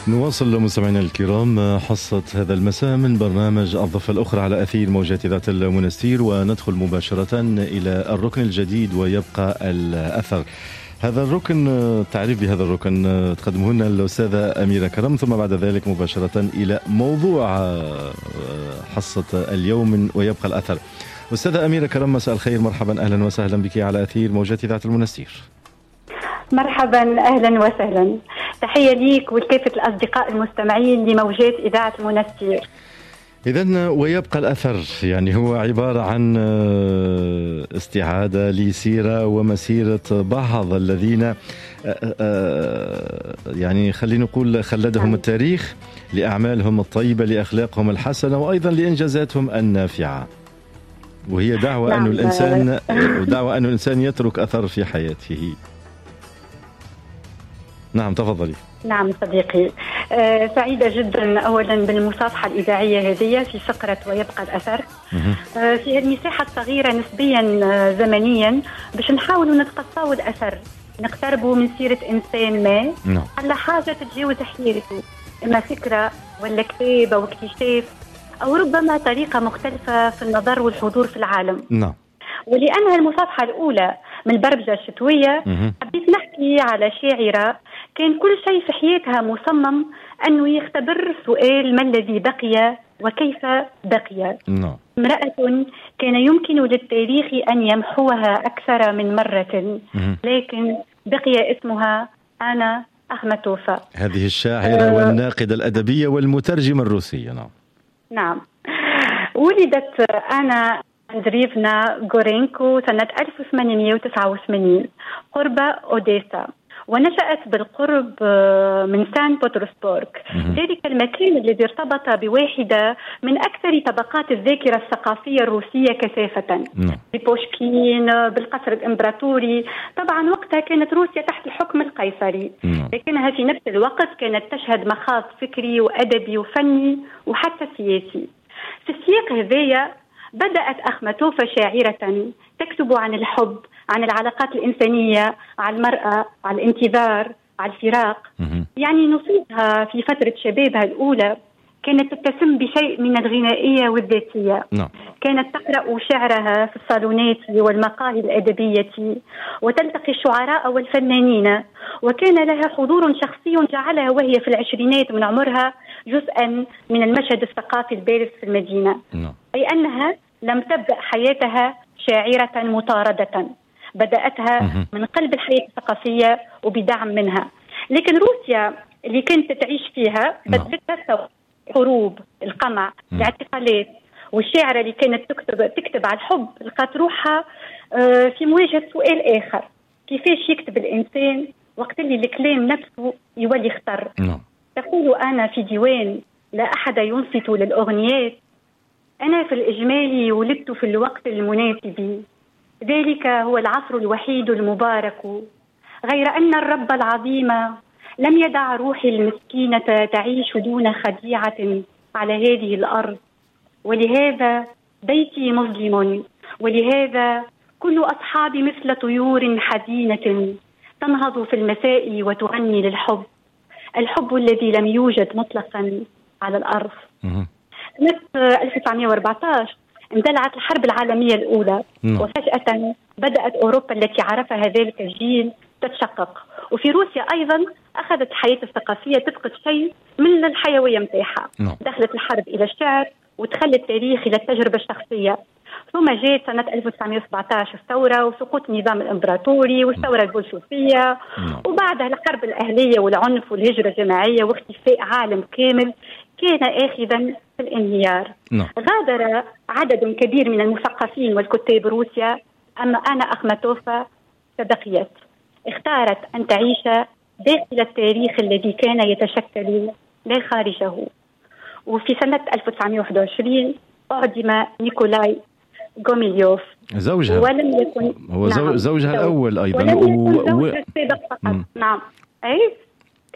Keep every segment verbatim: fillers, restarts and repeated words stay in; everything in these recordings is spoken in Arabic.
نواصل مستمعينا الكرام حصة هذا المساء من برنامج الضفة الأخرى على أثير موجات ذات المنستير، وندخل مباشرة إلى الركن الجديد ويبقى الأثر. هذا الركن، تعريف بهذا الركن تقدمه لنا الأستاذة أميرة كرم، ثم بعد ذلك مباشرة إلى موضوع حصة اليوم ويبقى الأثر. أستاذة أميرة كرم، مساء الخير، مرحبا، أهلا وسهلا بك على أثير موجات ذات المنستير. مرحبا، أهلا وسهلا، تحية ليك ولكافة الأصدقاء المستمعين لموجات إذاعة المنستير. إذن ويبقى الأثر، يعني هو عبارة عن استعادة لسيرة ومسيرة بعض الذين يعني خلينا نقول خلدهم التاريخ لأعمالهم الطيبة، لأخلاقهم الحسنة، وأيضا لإنجازاتهم النافعة، وهي دعوة أن الإنسان دعوة أن الإنسان يترك أثر في حياته. نعم، تفضلي. نعم صديقي، آه سعيدة جدا أولا بالمصافحة الإذاعية هذه في فقرة ويبقى الأثر آه في المساحة الصغيرة نسبيا آه زمنيا، باش نحاولوا نتقصوا الأثر، نقتربوا من سيرة إنسان ما نعم. على حاجة تتجاوز حياته، إما فكرة ولا كتاب أو اكتشاف أو ربما طريقة مختلفة في النظر والحضور في العالم. نعم. ولأنها المصافحة الأولى من البربجة الشتوية، حبيت نحكي على شاعرة كان كل شيء في حياتها مصمم أنه يختبر سؤال ما الذي بقي وكيف بقي. نعم. امرأة كان يمكن للتاريخ أن يمحوها أكثر من مرة، لكن بقي اسمها أنا أخماتوفا، هذه الشاعرة أه والناقدة الأدبية والمترجمة الروسية. نعم. نعم. ولدت أنا أندريفنا غورينكو سنة ألف وثمانمئة وتسعة وثمانين قرب أوديسا، ونشأت بالقرب من سان بطرسبورغ، ذلك المكان الذي ارتبط بواحدة من أكثر طبقات الذاكرة الثقافية الروسية كثافة، ببوشكين، بالقصر الإمبراطوري. طبعا وقتها كانت روسيا تحت الحكم القيصري، لكنها في نفس الوقت كانت تشهد مخاض فكري وأدبي وفني وحتى سياسي. في السياق هذايا بدأت أخماتوفا شاعرة تكتب عن الحب، عن العلاقات الإنسانية، عن المرأة، عن الانتظار، عن الفراق. يعني نصيبها في فترة شبابها الأولى كانت تتسم بشيء من الغنائية والذاتية. نعم. كانت تقرأ شعرها في الصالونات والمقاهي الأدبية، وتلتقي الشعراء والفنانين، وكان لها حضور شخصي جعلها وهي في العشرينات من عمرها جزءا من المشهد الثقافي البارز في المدينة. نعم. أي أنها لم تبدأ حياتها شاعرة مطاردة، بدأتها من قلب الحياة الثقافية وبدعم منها. لكن روسيا اللي كانت تعيش فيها بدأت حروب، القمع، الاعتقالات، والشاعرة اللي كانت تكتب تكتب على الحب لقات روحها في مواجهة سؤال آخر: كيفاش يكتب الإنسان وقت اللي الكلام نفسه يولي خطر؟ تقول أنا في ديوان لا أحد ينصت للأغنيات، أنا في الإجمال ولدت في الوقت المناسب، ذلك هو العصر الوحيد المبارك، غير أن الرب العظيم لم يدع روحي المسكينة تعيش دون خديعة على هذه الأرض، ولهذا بيتي مظلم، ولهذا كل أصحابي مثل طيور حزينة تنهض في المساء وتغني للحب، الحب الذي لم يوجد مطلقا على الأرض. سنة ألف وتسعمئة وأربعة عشر اندلعت الحرب العالمية الأولى، وفجأة بدأت أوروبا التي عرفها ذلك الجيل تتشقق، وفي روسيا أيضا أخذت الحياة الثقافية تفقد شيء من الحيوية متاعها. دخلت الحرب إلى الشعر، ودخل التاريخ إلى التجربة الشخصية. ثم جاءت سنة ألف وتسعمئة وسبعة عشر الثورة وسقوط النظام الإمبراطوري والثورة البولشوفية، وبعدها الحرب الأهلية والعنف والهجرة الجماعية واختفاء عالم كامل كان آخذا في الانهيار. غادر عدد كبير من المثقفين والكتاب روسيا، أما أنا أخماتوفا فبقيت، اختارت أن تعيش داخل التاريخ الذي كان يتشكل لا خارجه. وفي سنة ألف وتسعمئة وواحد وعشرين أعدم نيكولاي غوميليوف زوجها، ولم يكن هو نعم زوجها الأول أيضا، ولم يكن زوجها السابق فقط. نعم أي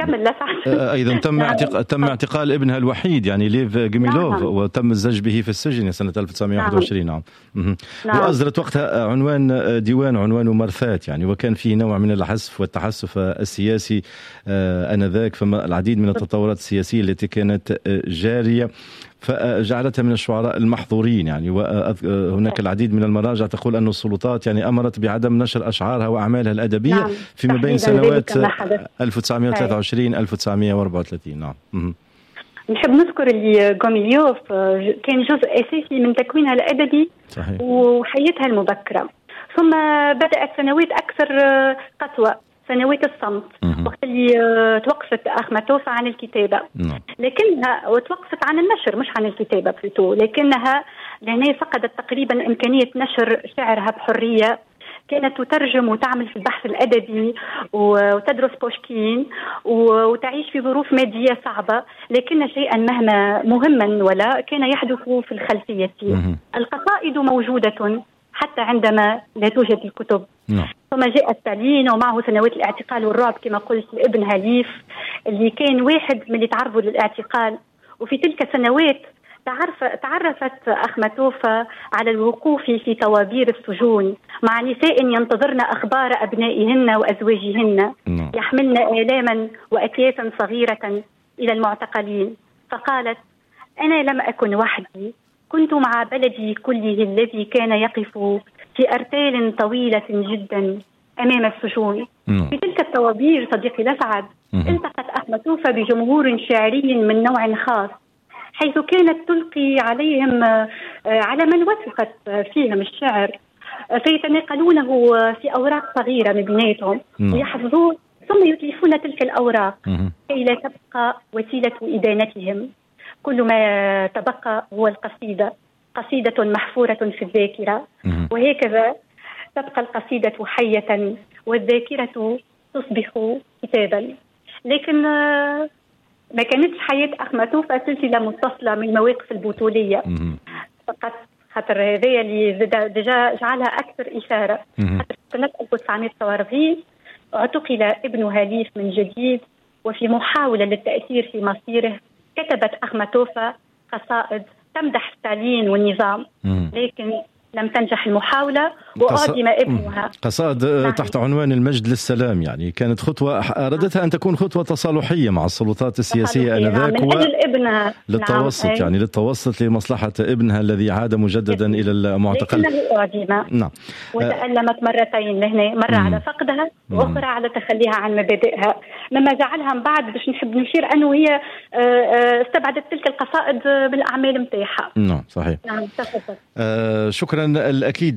كمل لا صح. أيضا تم اعتقال تم اعتقال ابنها الوحيد يعني ليف جميلوف، نعم. وتم الزج به في السجن سنة ألف وتسعمائة وواحد وعشرين. نعم. نعم. نعم. وأصدرت وقتها عنوان ديوان عنوانه مرثات يعني، وكان فيه نوع من الحذف والتحسف السياسي آنذاك، فما العديد من التطورات السياسية التي كانت جارية فجعلتها من الشعراء المحظورين يعني. وهناك العديد من المراجع تقول أن السلطات يعني أمرت بعدم نشر أشعارها وأعمالها الأدبية، نعم. فيما بين سنوات ألف وتسعمائة وثلاثة وعشرين ألف وتسعمائة وأربعة وثلاثين. نعم. م- نحب نذكر اللي جوميليوف كان جزء أساسي من تكوينها الأدبي، صحيح. وحياتها المبكرة، ثم بدأت سنوات أكثر قسوة، سنوات الصمت، مم. وقت اللي توقفت أخماتوفا عن الكتابة، مم. لكنها وتوقفت عن النشر مش عن الكتابة بلوتو، لكنها لأنها فقدت تقريبا إمكانية نشر شعرها بحرية. كانت تترجم وتعمل في البحث الأدبي وتدرس بوشكين وتعيش في ظروف مادية صعبة، لكن شيئا مهما مهما ولا كان يحدث في الخلفية. مم. القصائد موجودة حتى عندما لا توجد الكتب. نعم. ثم جاء ستالين ومعه سنوات الاعتقال والرعب كما قلت لابن هاليف اللي كان واحد من اللي تعرضوا للاعتقال. وفي تلك السنوات تعرف تعرفت أخماتوفا على الوقوف في طوابير السجون مع نساء ينتظرن أخبار أبنائهن وأزواجهن، نعم. يحملن آلاما وأكياسا صغيرة إلى المعتقلين. فقالت: أنا لم أكن وحدي، كنت مع بلدي كله الذي كان يقف في أرتال طويلة جدا أمام السجون. مم. في تلك الطوابير صديقي الأسعد التقت أخماتوفا بجمهور شعري من نوع خاص، حيث كانت تلقي عليهم على من وثقت فيهم الشعر، فيتناقلونه في أوراق صغيرة من بيناتهم ويحفظون ثم يتلفون تلك الأوراق كي لا تبقى وسيلة إدانتهم. كل ما تبقى هو القصيدة، قصيدة محفورة في الذاكرة، وهكذا تبقى القصيدة حية والذاكرة تصبح كتابا. لكن ما كانتش حياة أخماتوفا سلسلة متصلة من المواقف البطولية فقط، خاطر هذا اللي ديجا جعلها أكثر إثارة. خاطر سنة ألف وتسعمائة وتسعة وأربعين اعتقل ابن هاليف من جديد، وفي محاولة للتأثير في مصيره كتبت أخماتوفا قصائد تمدح ستالين والنظام، لكن لم تنجح المحاولة وأعدم ابنها. قصائد نعم. تحت عنوان المجد للسلام، يعني كانت خطوة أردتها أن تكون خطوة تصالحية مع السلطات السياسية آنذاك نعم. من أجل ابنها للتوسط، نعم. يعني للتوسط لمصلحة ابنها الذي عاد مجددا إلى المعتقل، لكنه أعدم، نعم. وتألمت مرتين لهنا، مرة مم. على فقدها وأخرى على تخليها عن مبادئها، مما جعلها من بعد باش نحب نشير أنه هي استبعدت تلك القصائد بالأعمال متاحة. نعم صحيح. نعم تفضل. آه شكرا. الأكيد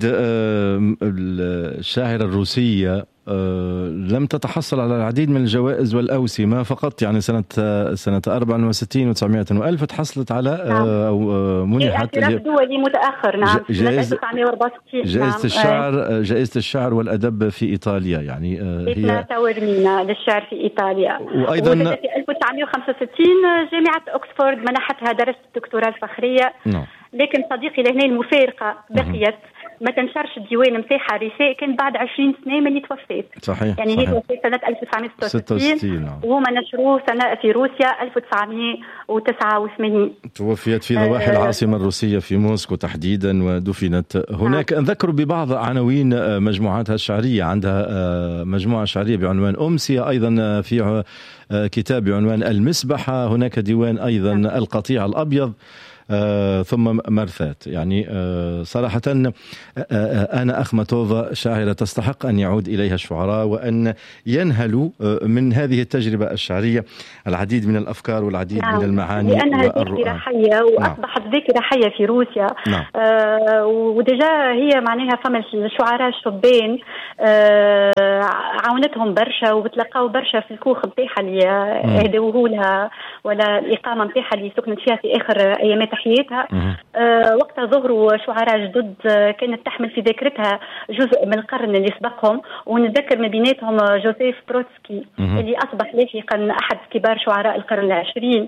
الشاعرة الروسية لم تتحصل على العديد من الجوائز والأوسمة فقط، يعني سنة سنة أربعة وستين وتسعمائة وألف تحصلت على أو منحت دولي متأخر، نعم. جائزة جائزة الشعر، جائزة الشعر والأدب في إيطاليا، يعني هي تورمينا للشعر في إيطاليا. وأيضا في ألف وتسعمائة وخمسة وستين جامعة أكسفورد منحتها درجة الدكتوراه الفخرية. نعم. لكن صديقي لهنا المفارقة بقيت ما تنشرش الديوان متاعها رثاء كان بعد عشرين سنة من اللي توفيت. صحيح. يعني هي توفيت سنة ألف وتسعمائة وستة وستين وهما نشروه سنة في روسيا ألف وتسعمائة وتسعة وثمانين. توفيت في ضواحي آه العاصمة الروسية في موسكو تحديدا ودفنت هناك. آه. نذكر ببعض عناوين مجموعاتها الشعرية، عندها مجموعة شعرية بعنوان أمسية، أيضا في كتاب بعنوان المسبحة، هناك ديوان أيضا آه. القطيع الأبيض، آه ثم مرثات. يعني آه صراحة آه آه أنا أخماتوفا شاعرة تستحق أن يعود إليها الشعراء وأن ينهلوا آه من هذه التجربة الشعرية العديد من الأفكار والعديد نعم. من المعاني، لأنها ذاكرة حية وأصبحت نعم. ذاكرة حية في روسيا. نعم. آه ودجا هي معناها فما الشعراء الشبان آه عاونتهم برشا وبتلقاو برشا في الكوخ بتاعها اللي اهدوه لها ولا الإقامة بتاعها اللي سكنت فيها في آخر أيامات حياتها. آه وقتها ظهروا شعراء جدد آه كانت تحمل في ذاكرتها جزء من القرن اللي سبقهم، ونتذكر من بيناتهم جوزيف بروتسكي اللي أصبح لاحقا أحد كبار شعراء القرن العشرين.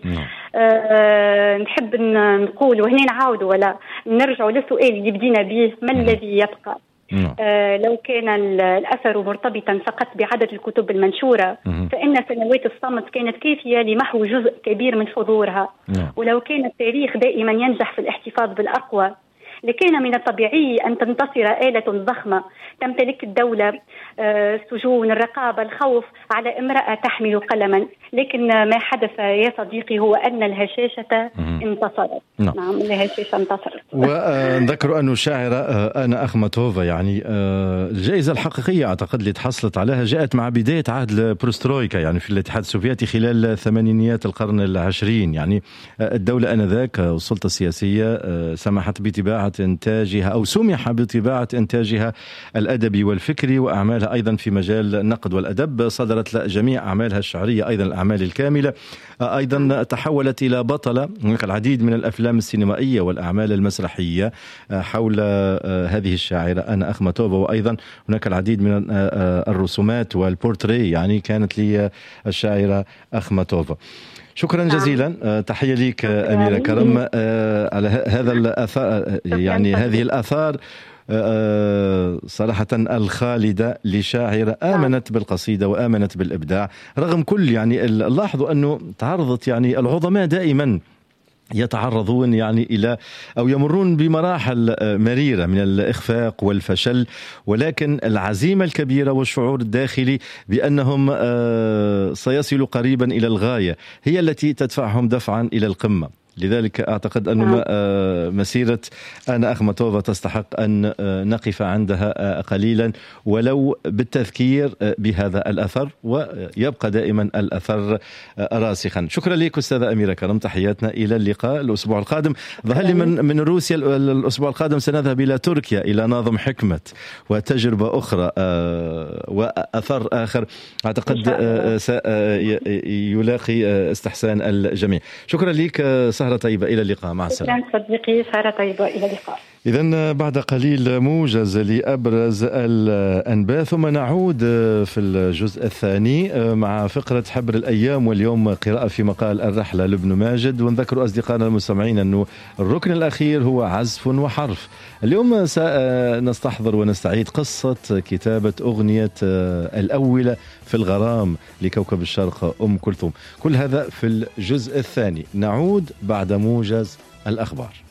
آه نحب نقول وهنا نعاود ولا نرجع للسؤال اللي بدينا به، ما الذي يبقى؟ آه لو كان الأثر مرتبطا فقط بعدد الكتب المنشورة فإن سنوات الصمت كانت كافية لمحو جزء كبير من حضورها. ولو كان التاريخ دائما ينجح في الاحتفاظ بالأقوى لكان من الطبيعي أن تنتصر آلة ضخمة تمتلك الدولة، سجون، الرقابة، الخوف على امرأة تحمل قلما. لكن ما حدث يا صديقي هو أن الهشاشة انتصرت. نعم, نعم الهشاشة انتصرت. ونذكر أن الشاعرة آنا أخماتوفا يعني الجائزة الحقيقية أعتقد اللي تحصلت عليها جاءت مع بداية عهد البروسترويكا يعني في الاتحاد السوفيتي خلال ثمانينيات القرن العشرين. يعني الدولة آنذاك والسلطة السياسية سمحت بطباعة إنتاجها أو سمح بطباعة إنتاجها الأدبي والفكري وأعمالها أيضا في مجال النقد والأدب. صدرت جميع أعمالها الشعرية أيضا الأعمال الكاملة. أيضا تحولت إلى بطلة. هناك العديد من الأفلام السينمائية والأعمال المسرحية حول هذه الشاعرة آنا أخماتوفا، وأيضا هناك العديد من الرسومات والبورتري يعني كانت لي الشاعرة أخماتوفا. شكرا جزيلا. تحية لك أميرة كرم على هذا الآثار يعني هذه الآثار صراحة الخالدة لشاعرة آمنت بالقصيدة وآمنت بالإبداع رغم كل يعني لاحظوا أنه تعرضت يعني العظماء دائما يتعرضون يعني إلى أو يمرون بمراحل مريرة من الإخفاق والفشل، ولكن العزيمة الكبيرة والشعور الداخلي بأنهم سيصلوا قريبا إلى الغاية هي التي تدفعهم دفعا إلى القمة. لذلك أعتقد أن مسيرة آنا أخماتوفا تستحق أن نقف عندها قليلا ولو بالتذكير بهذا الأثر، ويبقى دائما الأثر راسخا. شكرا لك أستاذة أميرة كرم، تحياتنا إلى اللقاء الأسبوع القادم. ظهر لي من, من روسيا الأسبوع القادم سنذهب إلى تركيا إلى ناظم حكمة وتجربة أخرى وأثر آخر أعتقد يلاقي استحسان الجميع. شكرا لك، سهرة طيبة، إلى اللقاء، مع السلامة. شكرا صديقي، سهرة طيبة، إلى اللقاء. إذن بعد قليل موجز لأبرز الأنباء ثم نعود في الجزء الثاني مع فقرة حبر الأيام، واليوم قراءة في مقال الرحلة لابن ماجد. ونذكر أصدقائنا المستمعين أنه الركن الأخير هو عزف وحرف. اليوم سنستحضر ونستعيد قصة كتابة أغنية الأولى في الغرام لكوكب الشرق أم كلثوم. كل هذا في الجزء الثاني. نعود بعد موجز الأخبار.